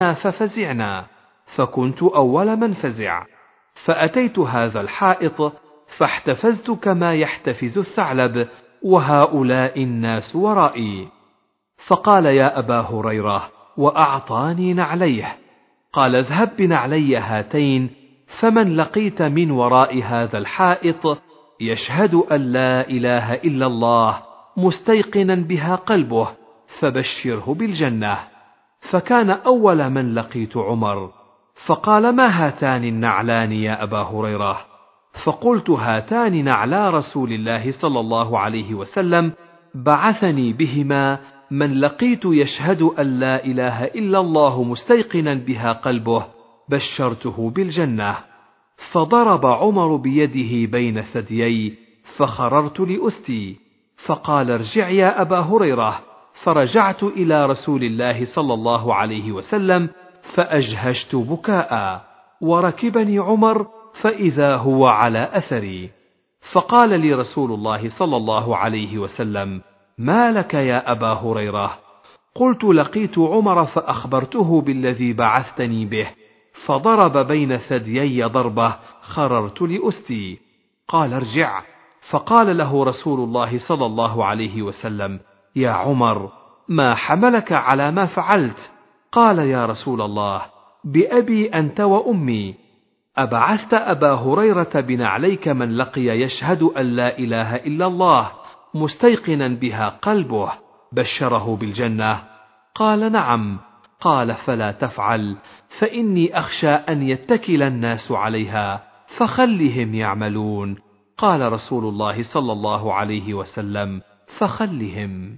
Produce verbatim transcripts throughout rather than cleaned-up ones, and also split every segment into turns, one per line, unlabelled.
ففزعنا، فكنت أول من فزع، فأتيت هذا الحائط فاحتفزت كما يحتفز الثعلب، وهؤلاء الناس ورائي. فقال: يا أبا هريرة، وأعطاني نعليه. قال: اذهب بنعلي هاتين، فمن لقيت من وراء هذا الحائط يشهد أن لا إله إلا الله مستيقنا بها قلبه فبشره بالجنة. فكان أول من لقيت عمر، فقال: ما هاتان النعلان يا أبا هريرة؟ فقلت: هاتان نعلا رسول الله صلى الله عليه وسلم، بعثني بهما من لقيت يشهد أن لا إله إلا الله مستيقنا بها قلبه بشرته بالجنة. فضرب عمر بيده بين ثديي، فخررت لأستي، فقال: ارجع يا أبا هريرة. فرجعت إلى رسول الله صلى الله عليه وسلم فأجهشت بكاء، وركبني عمر فإذا هو على أثري. فقال لي رسول الله صلى الله عليه وسلم: ما لك يا أبا هريرة؟ قلت: لقيت عمر فأخبرته بالذي بعثتني به، فضرب بين ثديي ضربة خررت لأستي. قال: ارجع. فقال له رسول الله صلى الله عليه وسلم: يا عمر، ما حملك على ما فعلت؟ قال: يا رسول الله، بأبي أنت وأمي، أبعثت أبا هريرة بنعليك من لقي يشهد أن لا إله إلا الله مستيقنا بها قلبه بشره بالجنة؟ قال: نعم. قال: فلا تفعل، فإني أخشى أن يتكل الناس عليها، فخلهم يعملون. قال رسول الله صلى الله عليه وسلم: فخلهم.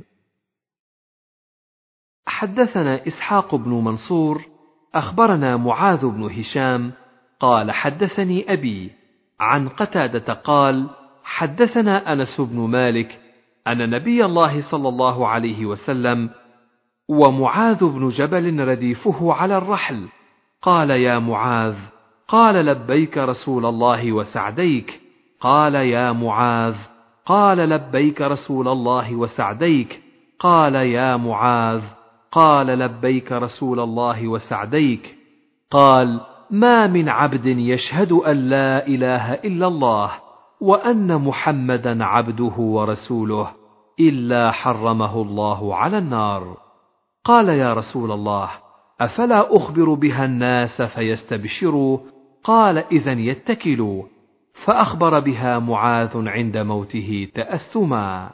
حدثنا إسحاق بن منصور أخبرنا معاذ بن هشام قال: حدثني أبي عن قتادة قال: حدثنا أنس بن مالك أن نبي الله صلى الله عليه وسلم ومعاذ بن جبل رديفه على الرحل قال: يا معاذ. قال: لبيك رسول الله وسعديك. قال: يا معاذ. قال: لبيك رسول الله وسعديك. قال: يا معاذ. قال: لبيك رسول الله وسعديك. قال: ما من عبد يشهد أن لا إله إلا الله وأن محمدا عبده ورسوله إلا حرمه الله على النار. قال: يا رسول الله، أفلا أخبر بها الناس فيستبشروا؟ قال: إذن يتكلوا. فأخبر بها معاذ عند موته تأثما.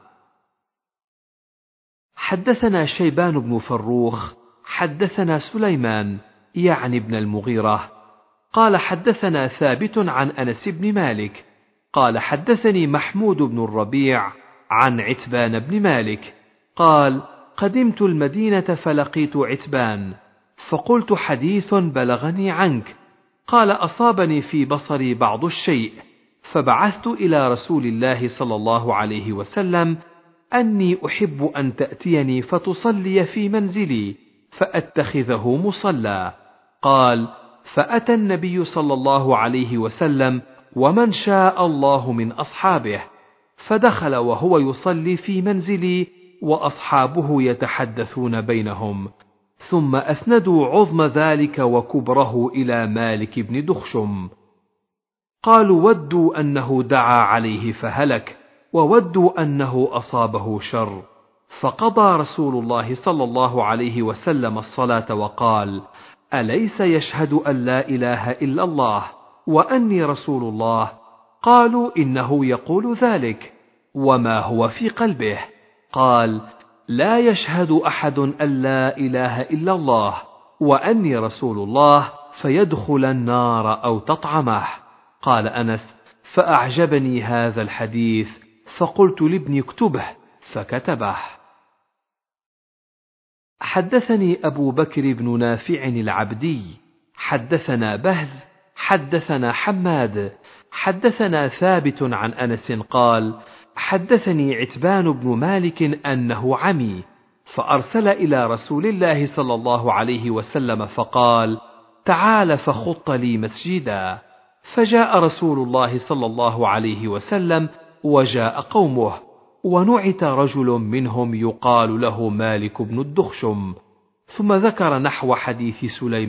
حدثنا شيبان بن فروخ حدثنا سليمان يعني ابن المغيرة قال: حدثنا ثابت عن أنس بن مالك قال: حدثني محمود بن الربيع عن عتبان بن مالك قال: قدمت المدينة فلقيت عتبان، فقلت: حديث بلغني عنك. قال: أصابني في بصري بعض الشيء، فبعثت إلى رسول الله صلى الله عليه وسلم أني أحب أن تأتيني فتصلي في منزلي فأتخذه مصلى. قال: فأتى النبي صلى الله عليه وسلم ومن شاء الله من أصحابه، فدخل وهو يصلي في منزلي وأصحابه يتحدثون بينهم، ثم أسندوا عظم ذلك وكبره إلى مالك بن دخشم. قالوا: ودوا أنه دعا عليه فهلك، وودوا أنه أصابه شر. فقضى رسول الله صلى الله عليه وسلم الصلاة وقال: أليس يشهد أن لا إله إلا الله وأني رسول الله؟ قالوا: إنه يقول ذلك، وما هو في قلبه؟ قال: لا يشهد أحد أن لا إله إلا الله وأني رسول الله فيدخل النار أو تطعمه. قال أنس: فأعجبني هذا الحديث، فقلت لابني اكتبه، فكتبه. حدثني أبو بكر بن نافع العبدي حدثنا بهز حدثنا حماد حدثنا ثابت عن أنس قال: حدثني عتبان بن مالك أنه عمي، فأرسل إلى رسول الله صلى الله عليه وسلم فقال: تعال فخط لي مسجدا. فجاء رسول الله صلى الله عليه وسلم وجاء قومه، ونعت رجل منهم يقال له مالك بن الدخشم، ثم ذكر نحو حديث سليمان